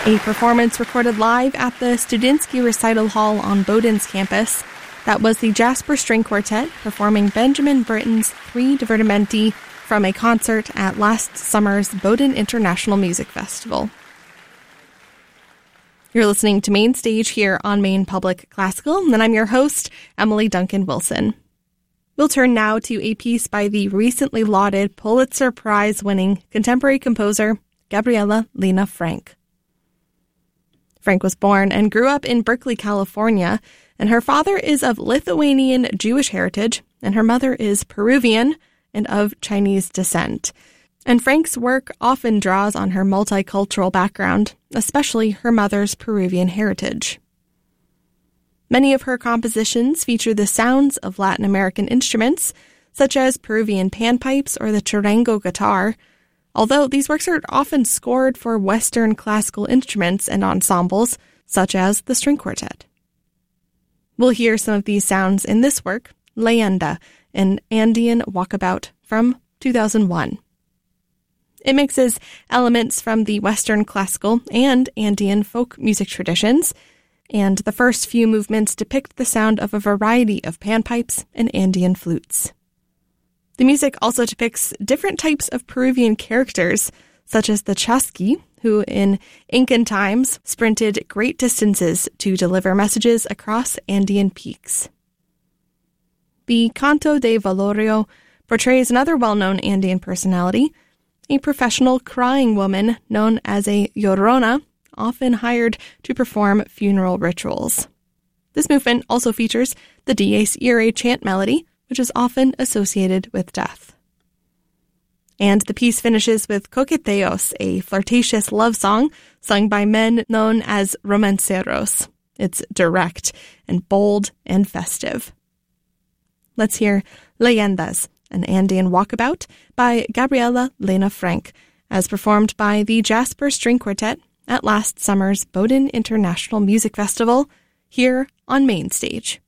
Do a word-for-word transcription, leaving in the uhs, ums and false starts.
A performance recorded live at the Studinsky Recital Hall on Bowdoin's campus. That was the Jasper String Quartet performing Benjamin Britten's Three Divertimenti from a concert at last summer's Bowdoin International Music Festival. You're listening to Main Stage here on Maine Public Classical, and I'm your host, Emily Duncan Wilson. We'll turn now to a piece by the recently lauded Pulitzer Prize-winning contemporary composer Gabriela Lena Frank. Frank was born and grew up in Berkeley, California, and her father is of Lithuanian Jewish heritage, and her mother is Peruvian and of Chinese descent. And Frank's work often draws on her multicultural background, especially her mother's Peruvian heritage. Many of her compositions feature the sounds of Latin American instruments, such as Peruvian panpipes or the charango guitar, although these works are often scored for Western classical instruments and ensembles, such as the string quartet. We'll hear some of these sounds in this work, Leyenda, an Andean walkabout from two thousand one. It mixes elements from the Western classical and Andean folk music traditions, and the first few movements depict the sound of a variety of panpipes and Andean flutes. The music also depicts different types of Peruvian characters, such as the Chasqui, who in Incan times sprinted great distances to deliver messages across Andean peaks. The Canto de Velorio portrays another well-known Andean personality, a professional crying woman known as a llorona, often hired to perform funeral rituals. This movement also features the Dies Irae chant melody, which is often associated with death. And the piece finishes with Coqueteos, a flirtatious love song sung by men known as romanceros. It's direct and bold and festive. Let's hear Leyendas, an Andean walkabout by Gabriela Lena Frank, as performed by the Jasper String Quartet at last summer's Bowdoin International Music Festival here on Main Stage.